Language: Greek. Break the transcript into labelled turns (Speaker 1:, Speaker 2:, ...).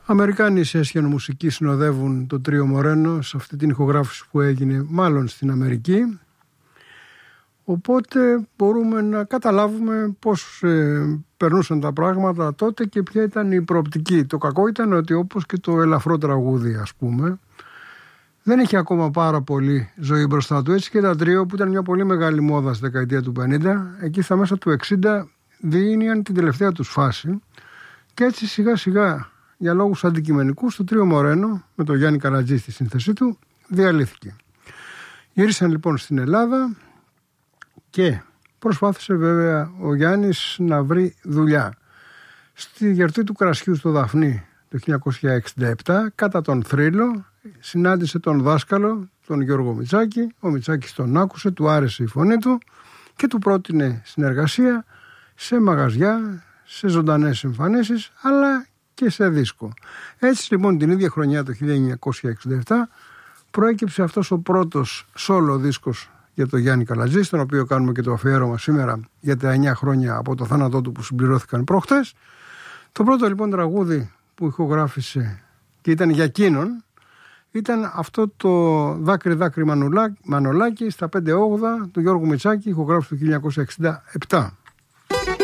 Speaker 1: Αμερικάνοι σε έσχενο μουσική συνοδεύουν το τρίο Μορένο σε αυτή την ηχογράφηση που έγινε μάλλον στην Αμερική. Οπότε μπορούμε να καταλάβουμε πώς περνούσαν τα πράγματα τότε και ποια ήταν η προοπτική. Το κακό ήταν ότι όπως και το ελαφρό τραγούδι, ας πούμε, δεν είχε ακόμα πάρα πολύ ζωή μπροστά του. Έτσι και τα τρίο, που ήταν μια πολύ μεγάλη μόδα στη δεκαετία του 50, εκεί στα μέσα του 60 διήνυαν την τελευταία τους φάση. Και έτσι σιγά σιγά, για λόγους αντικειμενικούς, το τρίο Μορένο, με τον Γιάννη Καλατζή στη σύνθεσή του, διαλύθηκε. Γύρισαν λοιπόν στην Ελλάδα και προσπάθησε βέβαια ο Γιάννης να βρει δουλειά. Στη γιορτή του κρασιού στο Δαφνί το 1967, κατά τον θρύλο, συνάντησε τον δάσκαλο, τον Γιώργο Μητσάκη. Ο Μητσάκης τον άκουσε, του άρεσε η φωνή του και του πρότεινε συνεργασία σε μαγαζιά, σε ζωντανές εμφανίσεις, αλλά και σε δίσκο. Έτσι λοιπόν την ίδια χρονιά, το 1967, προέκυψε αυτός ο πρώτος σόλο δίσκος για τον Γιάννη Καλατζή, στον οποίο κάνουμε και το αφιέρωμα σήμερα για τα 9 χρόνια από το θάνατό του που συμπληρώθηκαν προχτές. Το πρώτο λοιπόν τραγούδι που ηχογράφησε και ήταν για εκείνον ήταν αυτό το «Δάκρυ δάκρυ Μανολάκι» στα 5/8 του Γιώργου Μητσάκη, ηχογράφησε το 1967.